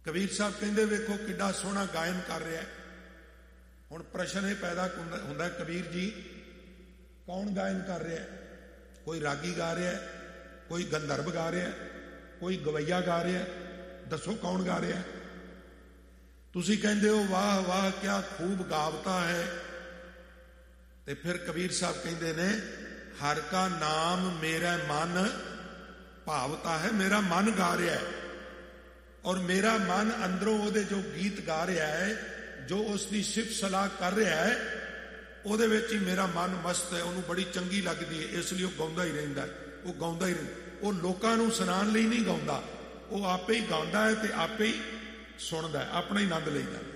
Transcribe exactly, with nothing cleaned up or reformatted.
ਕਬੀਰ ਸਾਹਿਬ ਕਹਿੰਦੇ ਵੇਖੋ ਕਿੱਡਾ ਸੋਹਣਾ ਗਾਇਨ ਕਰ ਰਿਹਾ। ਹੁਣ ਪ੍ਰਸ਼ਨ ਇਹ ਪੈਦਾ ਹੁੰਦਾ, ਕਬੀਰ ਜੀ ਕੌਣ ਗਾਇਨ ਕਰ ਰਿਹਾ? ਕੋਈ ਰਾਗੀ ਗਾ ਰਿਹਾ, ਕੋਈ ਗੰਧਰਵ ਗਾ ਰਿਹਾ, ਕੋਈ ਗਵਈਆ ਗਾ ਰਿਹਾ, ਦੱਸੋ ਕੌਣ ਗਾ ਰਿਹਾ? ਤੁਸੀਂ ਕਹਿੰਦੇ ਹੋ ਵਾਹ ਵਾਹ ਕਿਆ ਖੂਬ ਗਾਵਤਾ ਹੈ। ਤੇ ਫਿਰ ਕਬੀਰ ਸਾਹਿਬ ਕਹਿੰਦੇ ਨੇ ਹਰ ਕਾ ਨਾਮ ਮੇਰਾ ਮਨ ਭਾਵਤਾ ਹੈ। ਮੇਰਾ ਮਨ ਗਾ ਰਿਹਾ ਹੈ ਔਰ ਮੇਰਾ ਮਨ ਅੰਦਰੋਂ ਉਹਦੇ ਜੋ ਗੀਤ ਗਾ ਰਿਹਾ ਹੈ, ਜੋ ਉਸ ਦੀ ਸਿਫਤ ਸਲਾਹ ਕਰ ਰਿਹਾ ਹੈ, ਉਹਦੇ ਵਿੱਚ ਹੀ ਮੇਰਾ ਮਨ ਮਸਤ ਹੈ। ਉਹਨੂੰ ਬੜੀ ਚੰਗੀ ਲੱਗਦੀ ਹੈ, ਇਸ ਲਈ ਉਹ ਗਾਉਂਦਾ ਹੀ ਰਹਿੰਦਾ। ਉਹ ਗਾਉਂਦਾ ਹੀ ਰਹਿੰਦਾ। ਉਹ ਲੋਕਾਂ ਨੂੰ ਸੁਣਾਉਣ ਲਈ ਨਹੀਂ ਗਾਉਂਦਾ, ਉਹ ਆਪੇ ਹੀ ਗਾਉਂਦਾ ਹੈ ਤੇ ਆਪੇ ਹੀ ਸੁਣਦਾ ਹੈ, ਆਪਣਾ ਹੀ ਆਨੰਦ ਲੈਂਦਾ।